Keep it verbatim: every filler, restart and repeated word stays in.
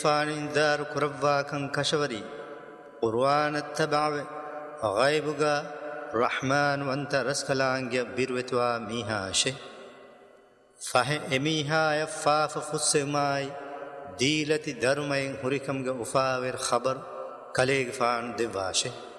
فان دار كرواكن كشوري قرآن التبع غيبغا رحمن وانت رسكلانجا بيروتوا ميهاشه فه اميها يفاف فسماي ديلتي درمين هريكمغا افاور خبر كليغ فان دواشه